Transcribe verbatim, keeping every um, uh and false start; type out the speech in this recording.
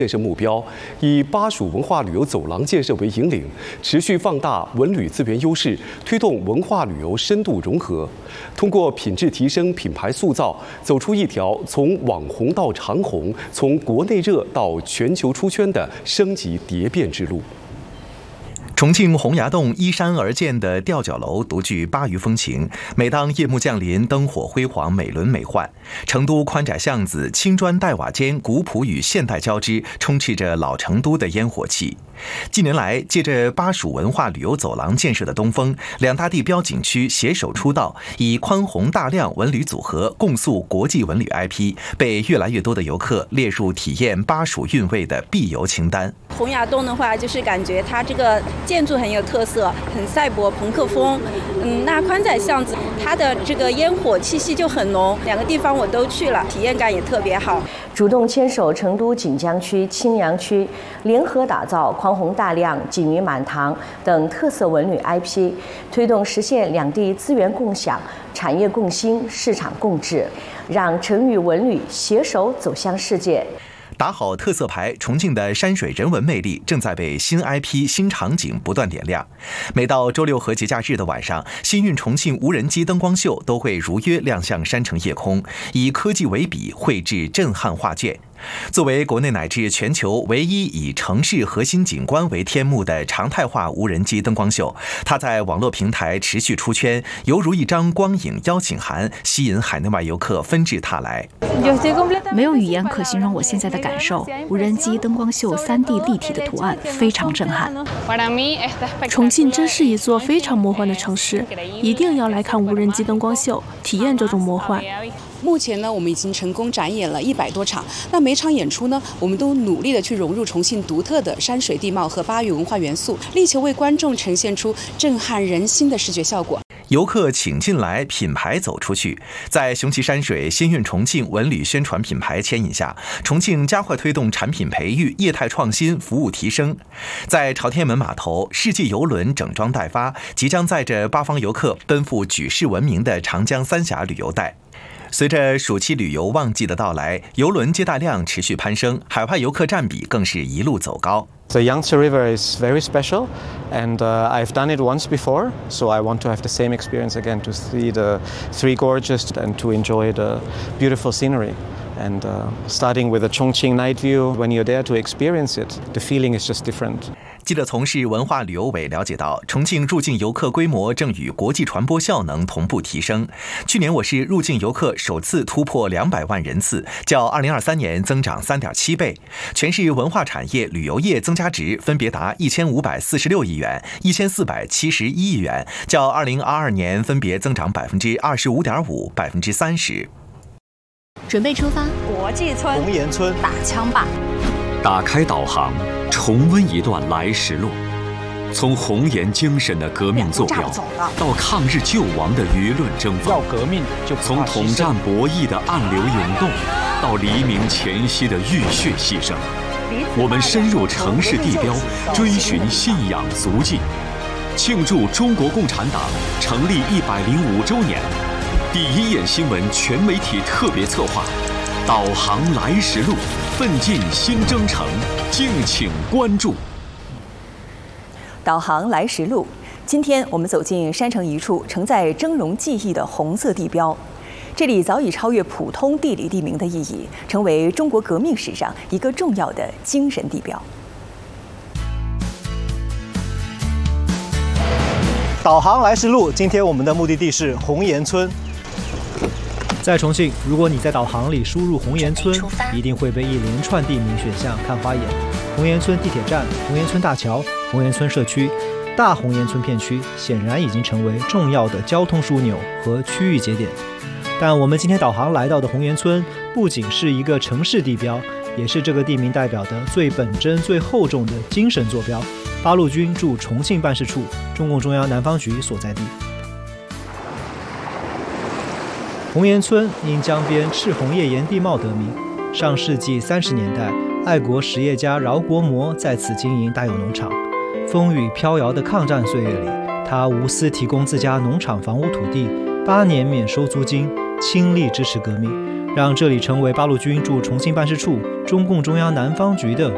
建设目标，以巴蜀文化旅游走廊建设为引领，持续放大文旅资源优势，推动文化旅游深度融合，通过品质提升、品牌塑造，走出一条从网红到长红、从国内热到全球出圈的升级蝶变之路。 重庆洪崖洞依山而建的吊脚楼独具巴渝风情，每当夜幕降临，灯火辉煌，美轮美奂。成都宽窄巷子、青砖黛瓦间，古朴与现代交织，充斥着老成都的烟火气。近年来，借着巴蜀文化旅游走廊建设的东风，两大地标景区携手出道，以宽宏大量文旅组合共塑国际文旅 I P， 被越来越多的游客列入体验巴蜀韵味的必游清单。 洪崖洞的话，就是感觉它这个建筑很有特色，很赛博朋克风。嗯，那宽窄巷子它的这个烟火气息就很浓，两个地方我都去了，体验感也特别好。 主动牵手成都锦江区、青羊区，联合打造宽宏大量、锦鱼满堂等特色文旅 I P， 推动实现两地资源共享、产业共兴、市场共治，让成渝文旅携手走向世界。 打好特色牌，重庆的山水人文魅力正在被新 I P、新场景不断点亮。每到周六和节假日的晚上，新运重庆无人机灯光秀都会如约亮相山城夜空，以科技为笔，绘制震撼画卷。作为国内乃至全球唯一以城市核心景观为天幕的常态化无人机灯光秀，它在网络平台持续出圈，犹如一张光影邀请函，吸引海内外游客纷至沓来。 没有语言可形容我现在的感受，无人机灯光秀 三 D 立体的图案非常震撼。 重庆真是一座非常魔幻的城市，一定要来看无人机灯光秀，体验这种魔幻。 目前呢，我们已经成功展演了一百多场。那每场演出呢，我们都努力的去融入重庆独特的山水地貌和巴渝文化元素，力求为观众呈现出震撼人心的视觉效果。 游客请进来，品牌走出去。在雄奇山水、新运重庆文旅宣传品牌牵引下，重庆加快推动产品培育、业态创新、服务提升。在朝天门码头，世纪邮轮整装待发，即将载着八方游客奔赴举世闻名的长江三峡旅游带。随着暑期旅游旺季的到来，邮轮接待量持续攀升，海外游客占比更是一路走高。 The Yangtze River is very special, and uh, I've done it once before, so I want to have the same experience again, to see the Three Gorges and to enjoy the beautiful scenery. And uh, starting with the Chongqing night view, when you're there to experience it, the feeling is just different. 记者从市文化旅游委了解到，重庆入境游客规模正与国际传播效能同步提升。去年我市入境游客首次突破两百万人次，较二零二三年增长 三点七倍。全市文化产业、旅游业增加值分别达一千五百四十六亿元、一千四百七十一亿元，较二零二二年分别增长百分之二十五点五、百分之三十。 准备出发， 国际村、 红岩村、 打枪吧！ 打开导航，重温一段来时路。从红岩精神的革命坐标，到抗日救亡的舆论争锋， 要革命就从统战博弈的暗流涌动，到黎明前夕的浴血牺牲，我们深入城市地标，追寻信仰足迹，庆祝中国共产党成立一百零五周年。第一眼新闻全媒体特别策划，导航来时路，奋进新征程，敬请关注。 导航来时路，今天我们走进山城一处承载峥嵘记忆的红色地标，这里早已超越普通地理地名的意义，成为中国革命史上一个重要的精神地标。 导航来时路，今天我们的目的地是红岩村。 在重庆，如果你在导航里输入红岩村，一定会被一连串地名选项看花眼。红岩村地铁站、红岩村大桥、红岩村社区、大红岩村片区，显然已经成为重要的交通枢纽和区域节点。但我们今天导航来到的红岩村，不仅是一个城市地标，也是这个地名代表的最本真、最厚重的精神坐标——八路军驻重庆办事处、中共中央南方局所在地。红岩村因江边赤红叶岩地貌得名。上世纪三十年代，爱国实业家饶国模在此经营大有农场。风雨飘摇的抗战岁月里，他无私提供自家农场房屋土地，八年免收租金，倾力支持革命，让这里成为八路军驻重庆办事处、中共中央南方局的